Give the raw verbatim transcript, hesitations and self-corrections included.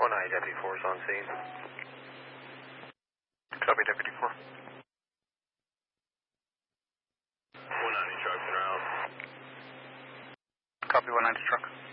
one ninety, Deputy four is on scene. Copy, Deputy four. one ninety trucks around. Copy, one ninety truck.